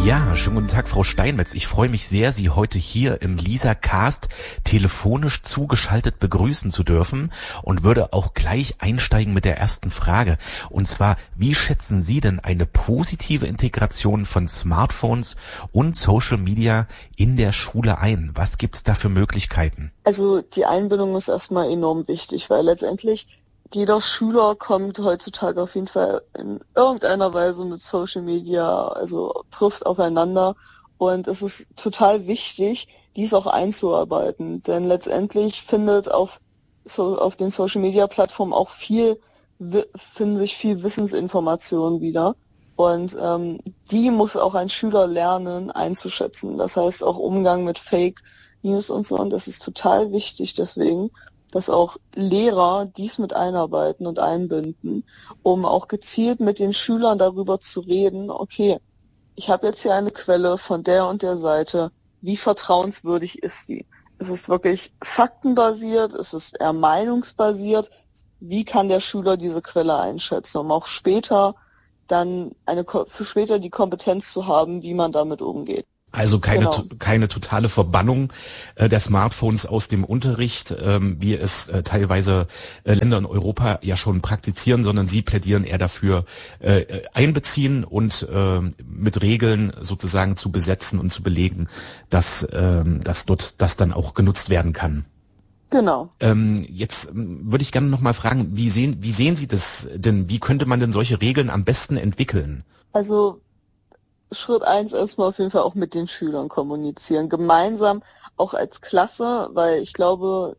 Ja, schönen guten Tag, Frau Steinmetz. Ich freue mich sehr, Sie heute hier im Lisa-Cast telefonisch zugeschaltet begrüßen zu dürfen und würde auch gleich einsteigen mit der ersten Frage. Und zwar, wie schätzen Sie denn eine positive Integration von Smartphones und Social Media in der Schule ein? Was gibt's da für Möglichkeiten? Also die Einbindung ist erstmal enorm wichtig, weil letztendlich jeder Schüler kommt heutzutage auf jeden Fall in irgendeiner Weise mit Social Media, also trifft aufeinander, und es ist total wichtig, dies auch einzuarbeiten, denn letztendlich findet auf den Social Media Plattformen auch finden sich viel Wissensinformationen wieder, und die muss auch ein Schüler lernen einzuschätzen. Das heißt auch Umgang mit Fake News und so, und das ist total wichtig deswegen, dass auch Lehrer dies mit einarbeiten und einbinden, um auch gezielt mit den Schülern darüber zu reden, okay, ich habe jetzt hier eine Quelle von der und der Seite, wie vertrauenswürdig ist die? Ist es wirklich faktenbasiert? Ist es eher meinungsbasiert? Wie kann der Schüler diese Quelle einschätzen, um auch später dann für später die Kompetenz zu haben, wie man damit umgeht? Also keine totale Verbannung der Smartphones aus dem Unterricht, wie es teilweise Länder in Europa ja schon praktizieren, sondern Sie plädieren eher dafür, einbeziehen und mit Regeln sozusagen zu besetzen und zu belegen, dass dort das dann auch genutzt werden kann. Genau. Jetzt würde ich gerne noch mal fragen, wie sehen Sie das denn? Wie könnte man denn solche Regeln am besten entwickeln? Also Schritt 1 erstmal auf jeden Fall auch mit den Schülern kommunizieren, gemeinsam auch als Klasse, weil ich glaube,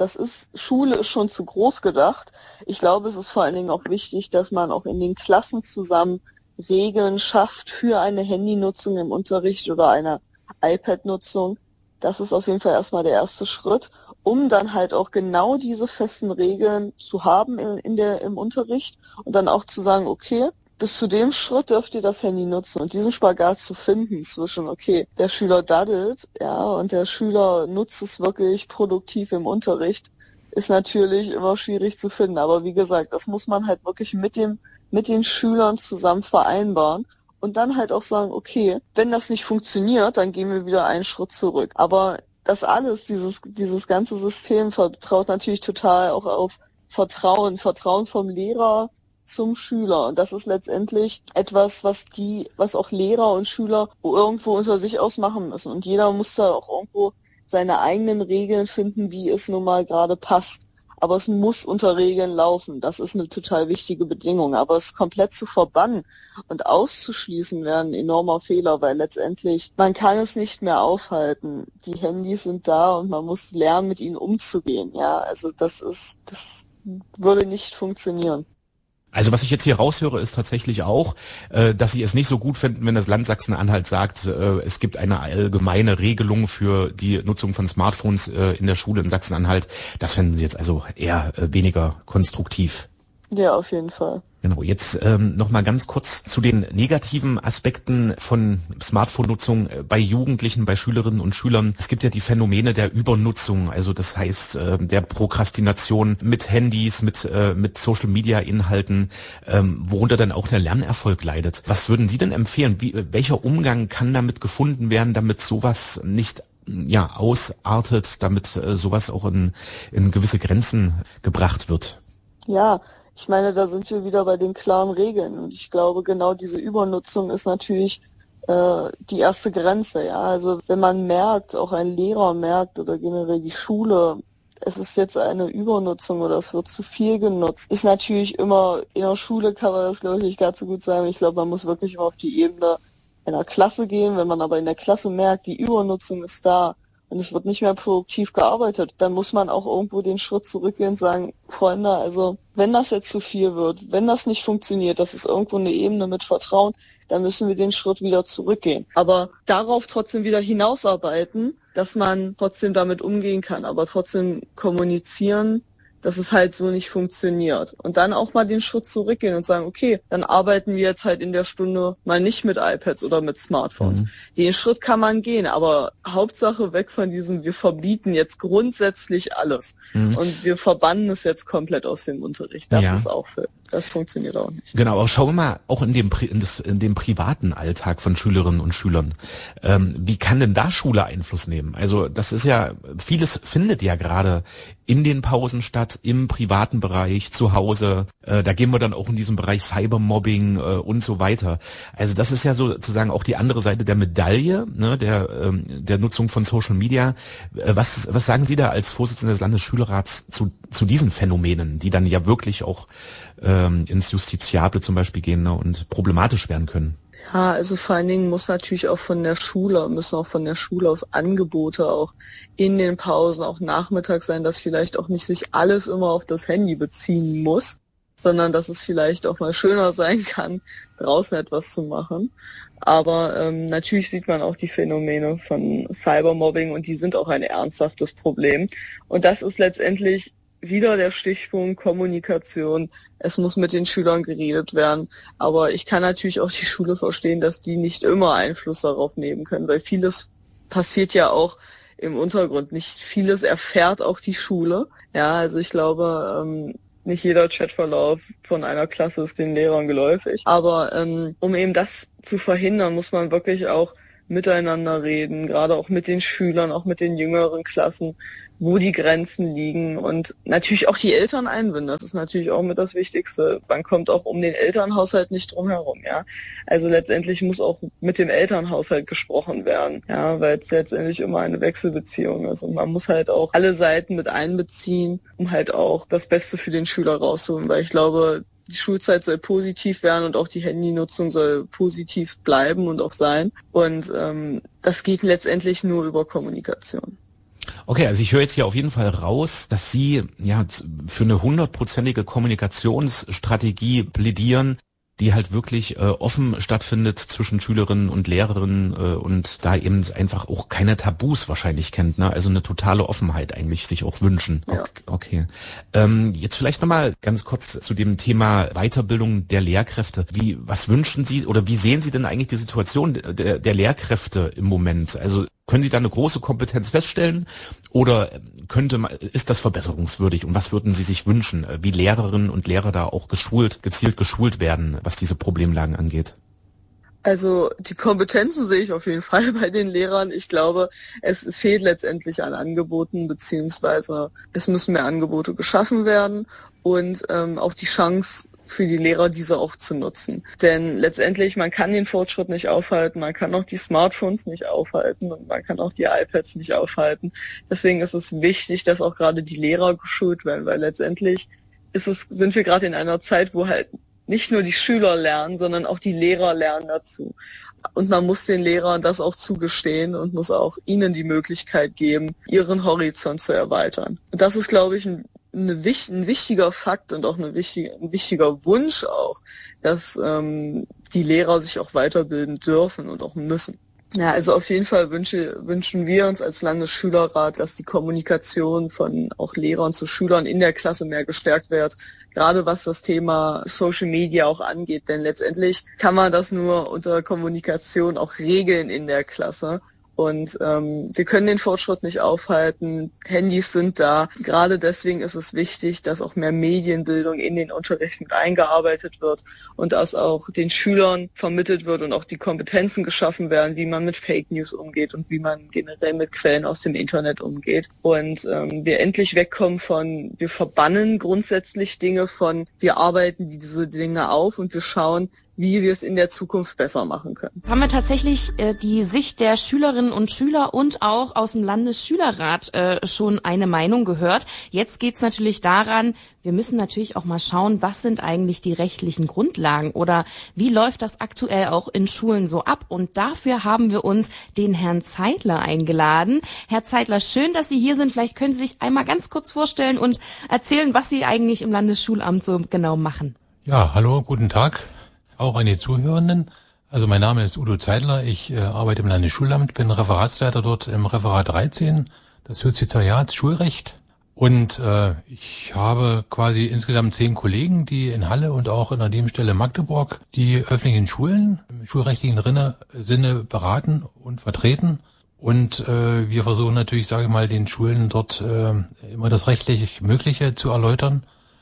Schule ist schon zu groß gedacht. Ich glaube, es ist vor allen Dingen auch wichtig, dass man auch in den Klassen zusammen Regeln schafft für eine Handynutzung im Unterricht oder eine iPad-Nutzung. Das ist auf jeden Fall erstmal der erste Schritt, um dann halt auch genau diese festen Regeln zu haben im Unterricht und dann auch zu sagen, okay, bis zu dem Schritt dürft ihr das Handy nutzen, und diesen Spagat zu finden zwischen, okay, der Schüler daddelt, ja, und der Schüler nutzt es wirklich produktiv im Unterricht, ist natürlich immer schwierig zu finden. Aber wie gesagt, das muss man halt wirklich mit den Schülern zusammen vereinbaren und dann halt auch sagen, okay, wenn das nicht funktioniert, dann gehen wir wieder einen Schritt zurück. Aber das alles, dieses ganze System vertraut natürlich total auch auf Vertrauen vom Lehrer zum Schüler. Und das ist letztendlich etwas, was auch Lehrer und Schüler irgendwo unter sich ausmachen müssen. Und jeder muss da auch irgendwo seine eigenen Regeln finden, wie es nun mal gerade passt. Aber es muss unter Regeln laufen. Das ist eine total wichtige Bedingung. Aber es komplett zu verbannen und auszuschließen wäre ein enormer Fehler, weil letztendlich man kann es nicht mehr aufhalten. Die Handys sind da und man muss lernen, mit ihnen umzugehen. Ja, also das würde nicht funktionieren. Also was ich jetzt hier raushöre, ist tatsächlich auch, dass Sie es nicht so gut finden, wenn das Land Sachsen-Anhalt sagt, es gibt eine allgemeine Regelung für die Nutzung von Smartphones in der Schule in Sachsen-Anhalt. Das fänden Sie jetzt also eher weniger konstruktiv. Ja, auf jeden Fall. Genau, jetzt noch mal ganz kurz zu den negativen Aspekten von Smartphone-Nutzung bei Jugendlichen, bei Schülerinnen und Schülern. Es gibt ja die Phänomene der Übernutzung, also das heißt der Prokrastination mit Handys, mit Social-Media-Inhalten, worunter dann auch der Lernerfolg leidet. Was würden Sie denn empfehlen? Welcher Umgang kann damit gefunden werden, damit sowas nicht ausartet, damit sowas auch in gewisse Grenzen gebracht wird? Ja, ich meine, da sind wir wieder bei den klaren Regeln, und ich glaube, genau diese Übernutzung ist natürlich die erste Grenze, ja. Also wenn man merkt, auch ein Lehrer merkt oder generell die Schule, es ist jetzt eine Übernutzung oder es wird zu viel genutzt, ist natürlich immer, in der Schule kann man das, glaube ich, nicht ganz so gut sagen. Ich glaube, man muss wirklich immer auf die Ebene einer Klasse gehen. Wenn man aber in der Klasse merkt, die Übernutzung ist da und es wird nicht mehr produktiv gearbeitet, dann muss man auch irgendwo den Schritt zurückgehen und sagen, Freunde, also wenn das jetzt zu viel wird, wenn das nicht funktioniert, das ist irgendwo eine Ebene mit Vertrauen, dann müssen wir den Schritt wieder zurückgehen. Aber darauf trotzdem wieder hinausarbeiten, dass man trotzdem damit umgehen kann, aber trotzdem kommunizieren, dass es halt so nicht funktioniert. Und dann auch mal den Schritt zurückgehen und sagen, okay, dann arbeiten wir jetzt halt in der Stunde mal nicht mit iPads oder mit Smartphones. Den Schritt kann man gehen, aber Hauptsache weg von diesem, wir verbieten jetzt grundsätzlich alles. Und wir verbannen es jetzt komplett aus dem Unterricht. Das ist auch für. Das funktioniert auch nicht. Genau, aber schauen wir mal auch in dem privaten Alltag von Schülerinnen und Schülern. Wie kann denn da Schule Einfluss nehmen? Also das ist ja, vieles findet ja gerade in den Pausen statt, im privaten Bereich, zu Hause. Da gehen wir dann auch in diesen Bereich Cybermobbing und so weiter. Also das ist ja sozusagen auch die andere Seite der Medaille, ne, der Nutzung von Social Media. Was sagen Sie da als Vorsitzender des Landesschülerrats zu diesen Phänomenen, die dann ja wirklich auch ins Justiziable zum Beispiel gehen, ne, und problematisch werden können? Ja, also vor allen Dingen müssen auch von der Schule aus Angebote auch in den Pausen, auch nachmittags sein, dass vielleicht auch nicht sich alles immer auf das Handy beziehen muss, sondern dass es vielleicht auch mal schöner sein kann, draußen etwas zu machen. Aber natürlich sieht man auch die Phänomene von Cybermobbing und die sind auch ein ernsthaftes Problem. Und das ist letztendlich wieder der Stichpunkt Kommunikation. Es muss mit den Schülern geredet werden. Aber ich kann natürlich auch die Schule verstehen, dass die nicht immer Einfluss darauf nehmen können, weil vieles passiert ja auch im Untergrund. Nicht vieles erfährt auch die Schule. Ja, also ich glaube, nicht jeder Chatverlauf von einer Klasse ist den Lehrern geläufig. Aber um eben das zu verhindern, muss man wirklich auch miteinander reden, gerade auch mit den Schülern, auch mit den jüngeren Klassen, wo die Grenzen liegen und natürlich auch die Eltern einbinden. Das ist natürlich auch mit das Wichtigste. Man kommt auch um den Elternhaushalt nicht drum herum, ja. Also letztendlich muss auch mit dem Elternhaushalt gesprochen werden, ja, weil es letztendlich immer eine Wechselbeziehung ist und man muss halt auch alle Seiten mit einbeziehen, um halt auch das Beste für den Schüler rauszuholen, weil ich glaube, die Schulzeit soll positiv werden und auch die Handynutzung soll positiv bleiben und auch sein. Und das geht letztendlich nur über Kommunikation. Okay, also ich höre jetzt hier auf jeden Fall raus, dass Sie ja für eine 100%ige Kommunikationsstrategie plädieren, die halt wirklich offen stattfindet zwischen Schülerinnen und Lehrerinnen und da eben einfach auch keine Tabus wahrscheinlich kennt, ne? Also eine totale Offenheit eigentlich sich auch wünschen. Ja. Okay. Jetzt vielleicht nochmal ganz kurz zu dem Thema Weiterbildung der Lehrkräfte. Was wünschen Sie oder wie sehen Sie denn eigentlich die Situation der Lehrkräfte im Moment? Also können Sie da eine große Kompetenz feststellen oder ist das verbesserungswürdig und was würden Sie sich wünschen, wie Lehrerinnen und Lehrer da auch gezielt geschult werden, was diese Problemlagen angeht? Also die Kompetenzen sehe ich auf jeden Fall bei den Lehrern. Ich glaube, es fehlt letztendlich an Angeboten, beziehungsweise es müssen mehr Angebote geschaffen werden und auch die Chance für die Lehrer, diese auch zu nutzen. Denn letztendlich, man kann den Fortschritt nicht aufhalten, man kann auch die Smartphones nicht aufhalten und man kann auch die iPads nicht aufhalten. Deswegen ist es wichtig, dass auch gerade die Lehrer geschult werden, weil letztendlich sind wir gerade in einer Zeit, wo halt nicht nur die Schüler lernen, sondern auch die Lehrer lernen dazu. Und man muss den Lehrern das auch zugestehen und muss auch ihnen die Möglichkeit geben, ihren Horizont zu erweitern. Und das ist, glaube ich, ein wichtiger Fakt und auch ein wichtiger Wunsch auch, dass die Lehrer sich auch weiterbilden dürfen und auch müssen. Ja, also auf jeden Fall wünschen wir uns als Landesschülerrat, dass die Kommunikation von auch Lehrern zu Schülern in der Klasse mehr gestärkt wird, gerade was das Thema Social Media auch angeht. Denn letztendlich kann man das nur unter Kommunikation auch regeln in der Klasse. Und wir können den Fortschritt nicht aufhalten. Handys sind da. Gerade deswegen ist es wichtig, dass auch mehr Medienbildung in den Unterricht mit eingearbeitet wird und dass auch den Schülern vermittelt wird und auch die Kompetenzen geschaffen werden, wie man mit Fake News umgeht und wie man generell mit Quellen aus dem Internet umgeht. Und wir endlich wegkommen von, wir verbannen grundsätzlich Dinge von, wir arbeiten diese Dinge auf und wir schauen, wie wir es in der Zukunft besser machen können. Jetzt haben wir tatsächlich die Sicht der Schülerinnen und Schüler und auch aus dem Landesschülerrat schon eine Meinung gehört. Jetzt geht's natürlich daran, wir müssen natürlich auch mal schauen, was sind eigentlich die rechtlichen Grundlagen oder wie läuft das aktuell auch in Schulen so ab? Und dafür haben wir uns den Herrn Zeidler eingeladen. Herr Zeidler, schön, dass Sie hier sind. Vielleicht können Sie sich einmal ganz kurz vorstellen und erzählen, was Sie eigentlich im Landesschulamt so genau machen. Ja, hallo, guten Tag. Auch an die Zuhörenden. Also mein Name ist Udo Zeidler, ich arbeite im Landesschulamt, bin Referatsleiter dort im Referat 13, das Justizariat Schulrecht. Und ich habe quasi insgesamt 10 Kollegen, die in Halle und auch in der Nebenstelle Magdeburg die öffentlichen Schulen im schulrechtlichen Sinne beraten und vertreten. Und wir versuchen natürlich, sage ich mal, den Schulen dort immer das rechtlich Mögliche zu erläutern.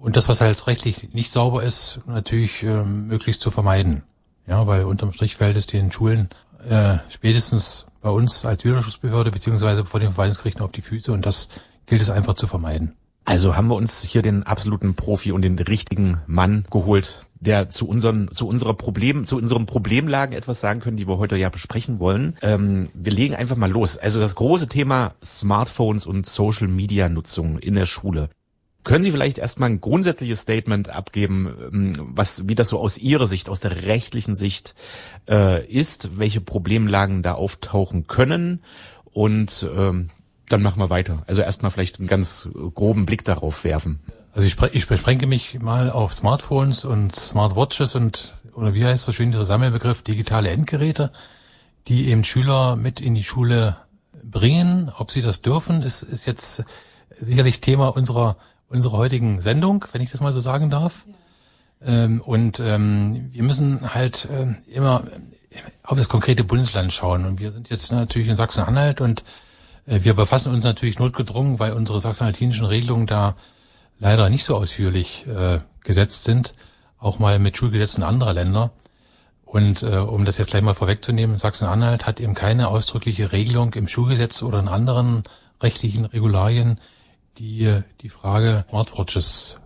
Und das, was halt rechtlich nicht sauber ist, natürlich möglichst zu vermeiden. Ja, weil unterm Strich fällt es den Schulen spätestens bei uns als Widerschussbehörde beziehungsweise vor den Verwaltungsgerichten auf die Füße und das gilt es einfach zu vermeiden. Also haben wir uns hier den absoluten Profi und den richtigen Mann geholt, der zu unseren Problemlagen etwas sagen können, die wir heute ja besprechen wollen. Wir legen einfach mal los. Also das große Thema Smartphones und Social Media Nutzung in der Schule. Können Sie vielleicht erstmal ein grundsätzliches Statement abgeben, wie das so aus Ihrer Sicht, aus der rechtlichen Sicht ist, welche Problemlagen da auftauchen können und dann machen wir weiter. Also erstmal vielleicht einen ganz groben Blick darauf werfen. Also ich beschränke mich mal auf Smartphones und Smartwatches oder wie heißt so schön dieser Sammelbegriff, digitale Endgeräte, die eben Schüler mit in die Schule bringen. Ob sie das dürfen, ist jetzt sicherlich Thema unserer heutigen Sendung, wenn ich das mal so sagen darf. Ja. Wir müssen halt immer auf das konkrete Bundesland schauen. Und wir sind jetzt natürlich in Sachsen-Anhalt und wir befassen uns natürlich notgedrungen, weil unsere sachsen-anhaltinischen Regelungen da leider nicht so ausführlich gesetzt sind, auch mal mit Schulgesetzen anderer Länder. Und um das jetzt gleich mal vorwegzunehmen, Sachsen-Anhalt hat eben keine ausdrückliche Regelung im Schulgesetz oder in anderen rechtlichen Regularien, die Frage Smartwatches